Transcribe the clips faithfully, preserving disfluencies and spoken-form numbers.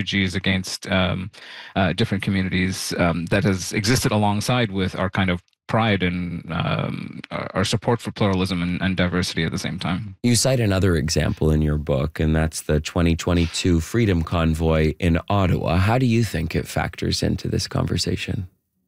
strategies against um, uh, different communities um, that has existed alongside with our kind of pride and um, our support for pluralism and, and diversity at the same time. You cite another example in your book, and that's the twenty twenty-two Freedom Convoy in Ottawa. How do you think it factors into this conversation?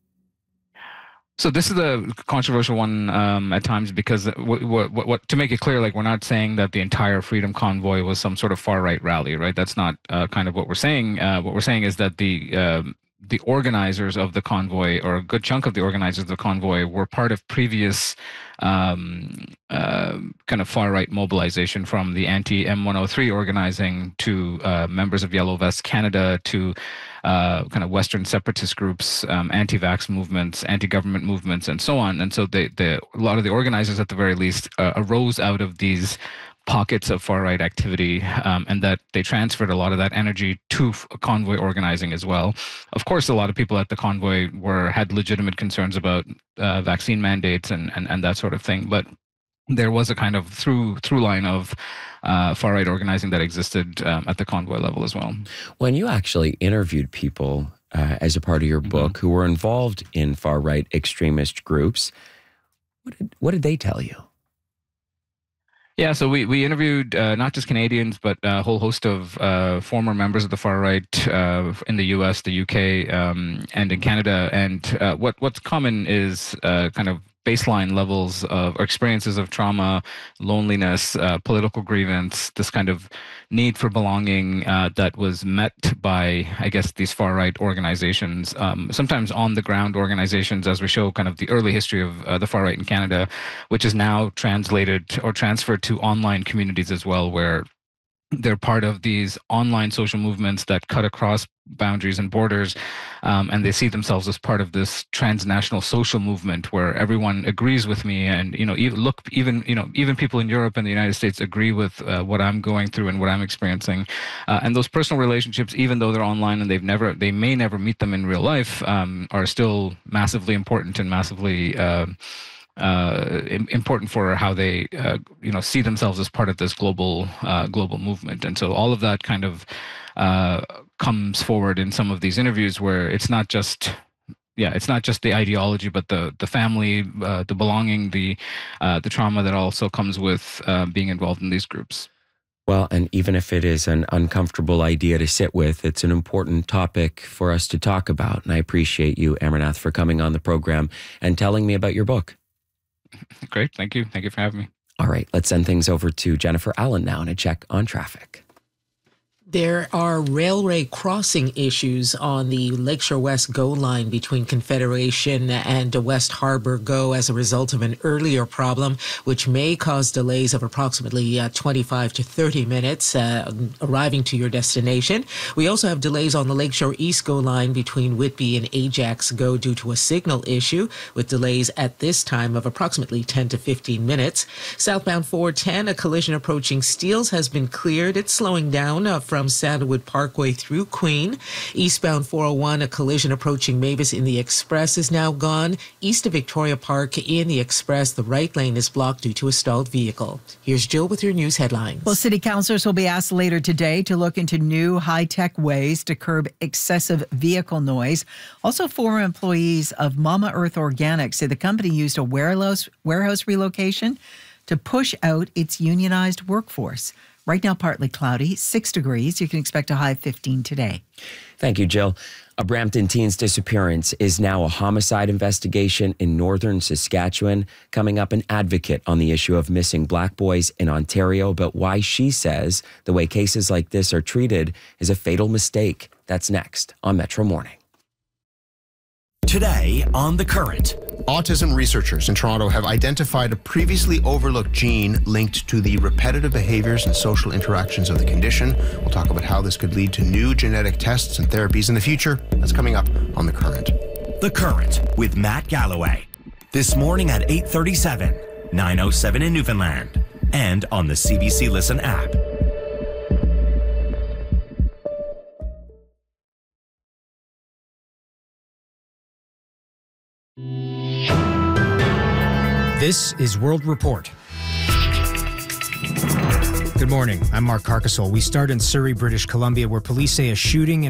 So this is a controversial one um, at times because what, what, what, to make it clear, like we're not saying that the entire Freedom Convoy was some sort of far-right rally, right? That's not uh, kind of what we're saying. Uh, what we're saying is that the um, the organizers of the convoy, or a good chunk of the organizers of the convoy, were part of previous um, uh, kind of far-right mobilization, from the anti-M one oh three organizing to uh, members of Yellow Vest Canada to uh, kind of Western separatist groups, um, anti-vax movements, anti-government movements, and so on. And so they, they, a lot of the organizers, at the very least, uh, arose out of these pockets of far-right activity, um, and that they transferred a lot of that energy to convoy organizing as well. Of course, a lot of people at the convoy were had legitimate concerns about uh, vaccine mandates and, and, and that sort of thing, but there was a kind of through through line of uh, far-right organizing that existed um, at the convoy level as well. When you actually interviewed people uh, as a part of your book mm-hmm. who were involved in far-right extremist groups, what did, what did they tell you? Yeah, so we, we interviewed uh, not just Canadians, but a whole host of uh, former members of the far right uh, in the U S, the U K, um, and in Canada. And uh, what what's common is uh, kind of baseline levels of or experiences of trauma, loneliness, uh, political grievance, this kind of need for belonging uh, that was met by, I guess, these far-right organizations, um, sometimes on-the-ground organizations, as we show kind of the early history of uh, the far-right in Canada, which is now translated or transferred to online communities as well, where they're part of these online social movements that cut across boundaries and borders, um, and they see themselves as part of this transnational social movement where everyone agrees with me, and you know, even, look, even you know, even people in Europe and the United States agree with uh, what I'm going through and what I'm experiencing, uh, and those personal relationships, even though they're online and they've never, they may never meet them in real life, um, are still massively important and massively. Uh, uh, important for how they, uh, you know, see themselves as part of this global, uh, global movement. And so all of that kind of uh, comes forward in some of these interviews, where it's not just, yeah, it's not just the ideology, but the the family, uh, the belonging, the uh, the trauma that also comes with uh, being involved in these groups. Well, and even if it is an uncomfortable idea to sit with, it's an important topic for us to talk about. And I appreciate you, Amarnath, for coming on the program and telling me about your book. Great. Thank you. Thank you for having me. All right. Let's send things over to Jennifer Allen now and a check on traffic. There are railway crossing issues on the Lakeshore West GO line between Confederation and West Harbour GO as a result of an earlier problem, which may cause delays of approximately uh, twenty-five to thirty minutes uh, arriving to your destination. We also have delays on the Lakeshore East GO line between Whitby and Ajax GO due to a signal issue, with delays at this time of approximately ten to fifteen minutes. Southbound four ten, a collision approaching Steeles has been cleared. It's slowing down uh, from From Sandalwood Parkway through Queen. Eastbound four oh one, a collision approaching Mavis in the Express is now gone. East of Victoria Park in the Express, the right lane is blocked due to a stalled vehicle. Here's Jill with your news headlines. Well, city councillors will be asked later today to look into new high-tech ways to curb excessive vehicle noise. Also, former employees of Mama Earth Organics say the company used a warehouse, warehouse relocation to push out its unionized workforce. Right now, partly cloudy, six degrees. You can expect a high of fifteen today. Thank you, Jill. A Brampton teen's disappearance is now a homicide investigation in northern Saskatchewan. Coming up, an advocate on the issue of missing black boys in Ontario, but why she says the way cases like this are treated is a fatal mistake. That's next on Metro Morning. Today on The Current. Autism researchers in Toronto have identified a previously overlooked gene linked to the repetitive behaviors and social interactions of the condition. We'll talk about how this could lead to new genetic tests and therapies in the future. That's coming up on The Current. The Current with Matt Galloway. This morning at eight thirty-seven, nine oh seven in Newfoundland, and on the C B C Listen app. This is World Report. Good morning. I'm Mark Carcasole. We start in Surrey, British Columbia, where police say a shooting in